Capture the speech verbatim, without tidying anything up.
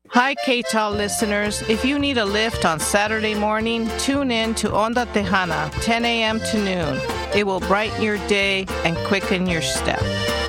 Hi, K T A L listeners. If you need a lift on Saturday morning, tune in to Onda Tejana, ten a.m. to noon. It will brighten your day and quicken your step.